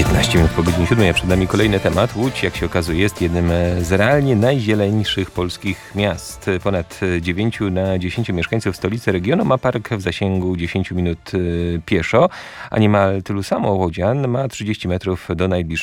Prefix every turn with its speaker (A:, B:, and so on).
A: 15 minut po godzinie 7, a przed nami kolejny temat. Łódź, jak się okazuje, jest jednym z realnie najzieleńszych polskich miast. Ponad 9 na 10 mieszkańców stolicy regionu ma park w zasięgu 10 minut pieszo, a niemal tylu samo łodzian ma 30 metrów do najbliższego